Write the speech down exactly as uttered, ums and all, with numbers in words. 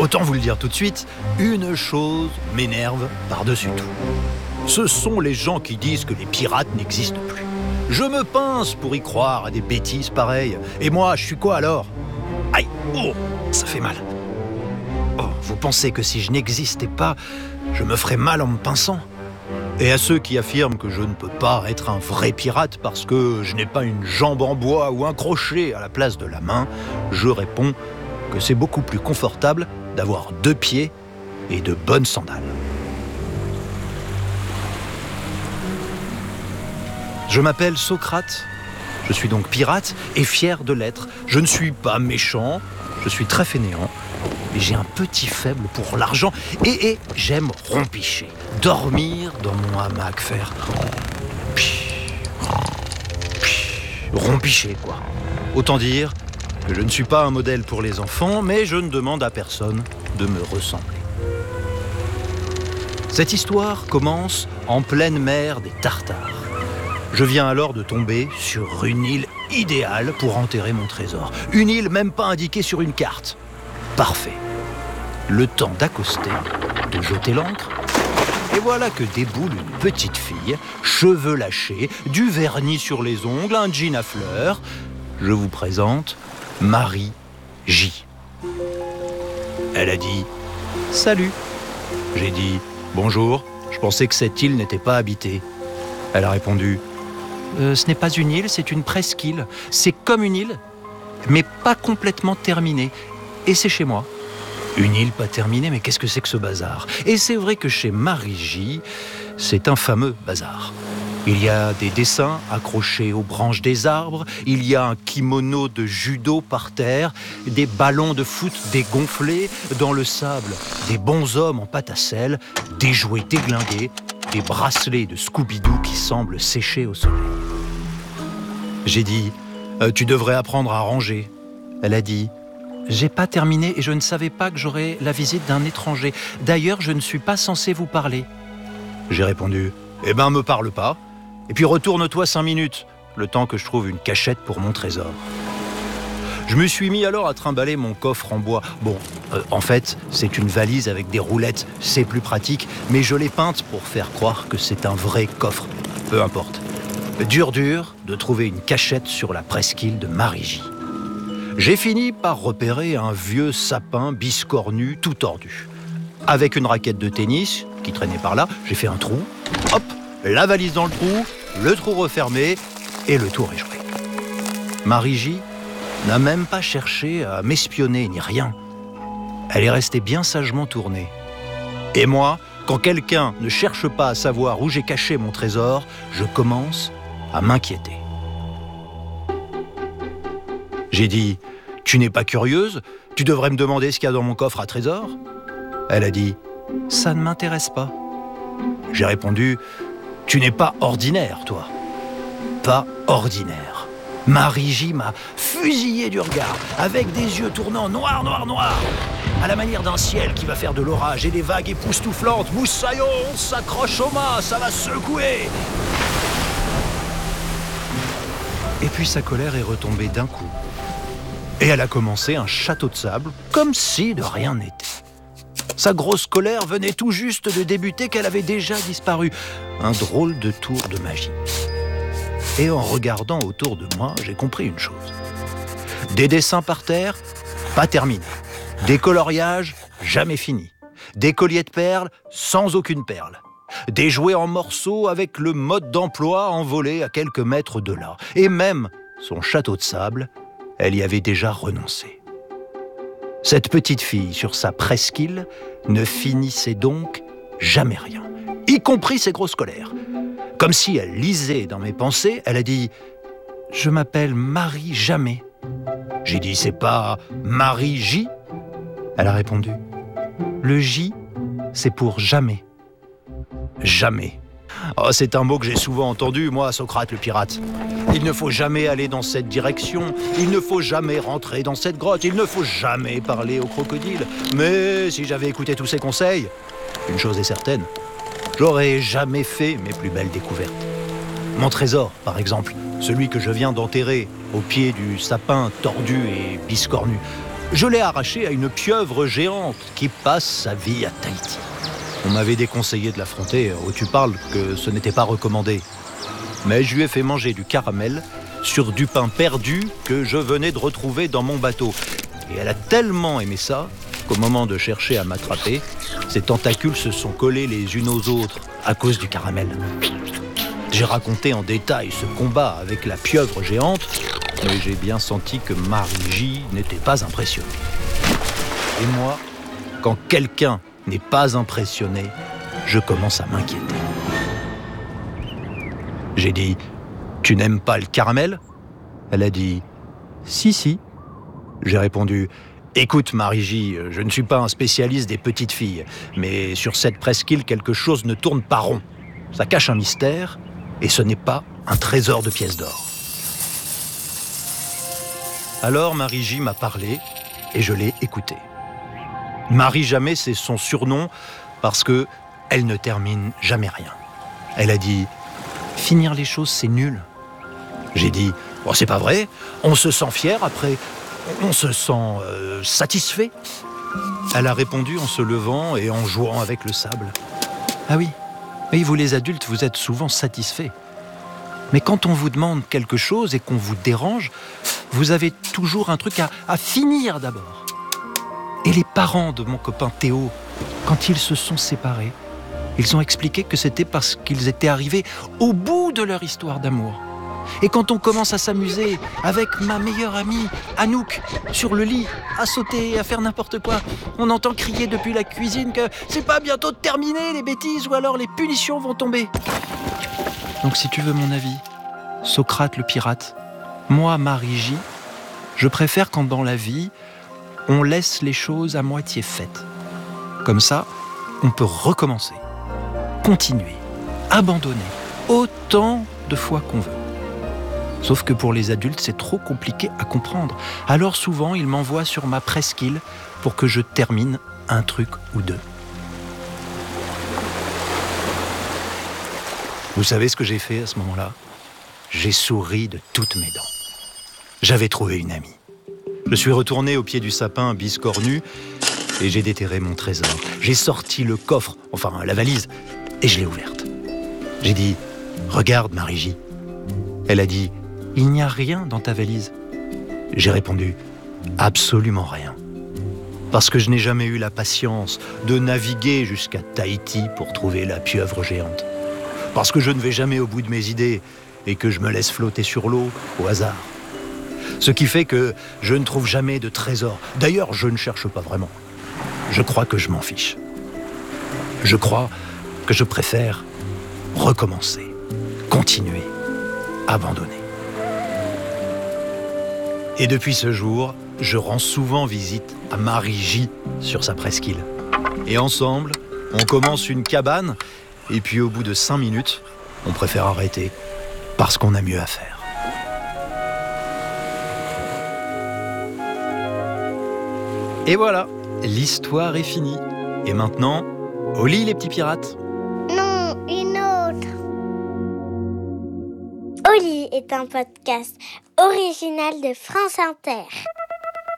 Autant vous le dire tout de suite, une chose m'énerve par-dessus tout. Ce sont les gens qui disent que les pirates n'existent plus. Je me pince pour y croire à des bêtises pareilles. Et moi, je suis quoi alors? Aïe, oh, ça fait mal. Oh, vous pensez que si je n'existais pas, je me ferais mal en me pinçant? Et à ceux qui affirment que je ne peux pas être un vrai pirate parce que je n'ai pas une jambe en bois ou un crochet à la place de la main, je réponds que c'est beaucoup plus confortable d'avoir deux pieds et de bonnes sandales. Je m'appelle Socrate, je suis donc pirate et fier de l'être. Je ne suis pas méchant, je suis très fainéant, mais j'ai un petit faible pour l'argent et, et j'aime rompicher, dormir dans mon hamac, faire rompicher quoi. Autant dire que je ne suis pas un modèle pour les enfants, mais je ne demande à personne de me ressembler. Cette histoire commence en pleine mer des Tartares. Je viens alors de tomber sur une île idéale pour enterrer mon trésor. Une île même pas indiquée sur une carte. Parfait. Le temps d'accoster, de jeter l'ancre, et voilà que déboule une petite fille, cheveux lâchés, du vernis sur les ongles, un jean à fleurs. Je vous présente Marie J. Elle a dit « Salut ». J'ai dit « Bonjour, je pensais que cette île n'était pas habitée ». Elle a répondu Euh, ce n'est pas une île, c'est une presqu'île. C'est comme une île, mais pas complètement terminée. Et c'est chez moi. Une île pas terminée, mais qu'est-ce que c'est que ce bazar? Et c'est vrai que chez Marie J, c'est un fameux bazar. Il y a des dessins accrochés aux branches des arbres, il y a un kimono de judo par terre, des ballons de foot dégonflés, dans le sable, des bonshommes en pâte à sel, des jouets déglingués, des bracelets de Scooby-Doo qui semblent sécher au soleil. J'ai dit euh, « Tu devrais apprendre à ranger ». Elle a dit « J'ai pas terminé et je ne savais pas que j'aurais la visite d'un étranger. D'ailleurs, je ne suis pas censé vous parler. » J'ai répondu « Eh ben, me parle pas. Et puis retourne-toi cinq minutes, le temps que je trouve une cachette pour mon trésor. » Je me suis mis alors à trimballer mon coffre en bois. Bon, euh, en fait, c'est une valise avec des roulettes, c'est plus pratique, mais je l'ai peinte pour faire croire que c'est un vrai coffre. Peu importe. Dur dur de trouver une cachette sur la presqu'île de Marie J. J'ai fini par repérer un vieux sapin biscornu tout tordu. Avec une raquette de tennis qui traînait par là, j'ai fait un trou, hop, la valise dans le trou, le trou refermé, et le tour est joué. Marie J n'a même pas cherché à m'espionner ni rien. Elle est restée bien sagement tournée. Et moi, quand quelqu'un ne cherche pas à savoir où j'ai caché mon trésor, je commence à m'inquiéter. J'ai dit « Tu n'es pas curieuse? Tu devrais me demander ce qu'il y a dans mon coffre à trésor ?» Elle a dit « Ça ne m'intéresse pas. » J'ai répondu « Tu n'es pas ordinaire, toi. » Pas ordinaire. Marie J m'a fusillé du regard, avec des yeux tournant noir, noir, noir, à la manière d'un ciel qui va faire de l'orage et des vagues époustouflantes. Moussaillon, on s'accroche au mât, ça va secouer. Et puis sa colère est retombée d'un coup. Et elle a commencé un château de sable, comme si de rien n'était. Sa grosse colère venait tout juste de débuter qu'elle avait déjà disparu. Un drôle de tour de magie. Et en regardant autour de moi, j'ai compris une chose. Des dessins par terre, pas terminés. Des coloriages, jamais finis. Des colliers de perles, sans aucune perle. Des jouets en morceaux avec le mode d'emploi envolé à quelques mètres de là. Et même son château de sable, elle y avait déjà renoncé. Cette petite fille, sur sa presqu'île, ne finissait donc jamais rien, y compris ses grosses colères. Comme si elle lisait dans mes pensées, elle a dit « Je m'appelle Marie Jamais ». J'ai dit « C'est pas Marie J ?» Elle a répondu « Le J, c'est pour jamais ». Jamais. Oh, c'est un mot que j'ai souvent entendu, moi, Socrate le pirate. Il ne faut jamais aller dans cette direction, il ne faut jamais rentrer dans cette grotte, il ne faut jamais parler au crocodile. Mais si j'avais écouté tous ces conseils, une chose est certaine, j'aurais jamais fait mes plus belles découvertes. Mon trésor, par exemple, celui que je viens d'enterrer au pied du sapin tordu et biscornu, Je l'ai arraché à une pieuvre géante qui passe sa vie à Tahiti. On m'avait déconseillé de l'affronter, où tu parles que ce n'était pas recommandé. Mais je lui ai fait manger du caramel sur du pain perdu que je venais de retrouver dans mon bateau. Et elle a tellement aimé ça qu'au moment de chercher à m'attraper, ses tentacules se sont collés les unes aux autres à cause du caramel. J'ai raconté en détail ce combat avec la pieuvre géante, mais j'ai bien senti que Marie-J n'était pas impressionnée. Et moi, quand quelqu'un n'est pas impressionné, je commence à m'inquiéter. J'ai dit « Tu n'aimes pas le caramel ?» Elle a dit « Si, si ». J'ai répondu « Écoute Marie-J, je ne suis pas un spécialiste des petites filles, mais sur cette presqu'île, quelque chose ne tourne pas rond. Ça cache un mystère, et ce n'est pas un trésor de pièces d'or. » Alors Marie-J m'a parlé, et je l'ai écouté. Marie-Jamais, c'est son surnom, parce que elle ne termine jamais rien. Elle a dit « Finir les choses, c'est nul. » J'ai dit oh, « C'est pas vrai, on se sent fier après, on se sent euh, satisfait. » Elle a répondu en se levant et en jouant avec le sable. « Ah oui, oui, vous les adultes, vous êtes souvent satisfaits. Mais quand on vous demande quelque chose et qu'on vous dérange, vous avez toujours un truc à, à finir d'abord. » Et les parents de mon copain Théo, quand ils se sont séparés, ils ont expliqué que c'était parce qu'ils étaient arrivés au bout de leur histoire d'amour. Et quand on commence à s'amuser avec ma meilleure amie, Anouk, sur le lit, à sauter, à faire n'importe quoi, on entend crier depuis la cuisine que c'est pas bientôt terminé les bêtises ou alors les punitions vont tomber. Donc si tu veux mon avis, Socrate le pirate, moi Marie-J, je préfère quand dans la vie, on laisse les choses à moitié faites. Comme ça, on peut recommencer, continuer, abandonner, autant de fois qu'on veut. Sauf que pour les adultes, c'est trop compliqué à comprendre. Alors souvent, ils m'envoient sur ma presqu'île pour que je termine un truc ou deux. Vous savez ce que j'ai fait à ce moment-là ? J'ai souri de toutes mes dents. J'avais trouvé une amie. Je suis retourné au pied du sapin biscornu et j'ai déterré mon trésor. J'ai sorti le coffre, enfin la valise, et je l'ai ouverte. J'ai dit « Regarde Marie-J ». Elle a dit « Il n'y a rien dans ta valise ». J'ai répondu « Absolument rien ». Parce que je n'ai jamais eu la patience de naviguer jusqu'à Tahiti pour trouver la pieuvre géante. Parce que je ne vais jamais au bout de mes idées et que je me laisse flotter sur l'eau au hasard. Ce qui fait que je ne trouve jamais de trésor. D'ailleurs, je ne cherche pas vraiment. Je crois que je m'en fiche. Je crois que je préfère recommencer, continuer, abandonner. Et depuis ce jour, je rends souvent visite à Marie-J sur sa presqu'île. Et ensemble, on commence une cabane et puis au bout de cinq minutes, on préfère arrêter parce qu'on a mieux à faire. Et voilà, l'histoire est finie. Et maintenant, au lit les petits pirates. Non, une autre. Oli est un podcast original de France Inter.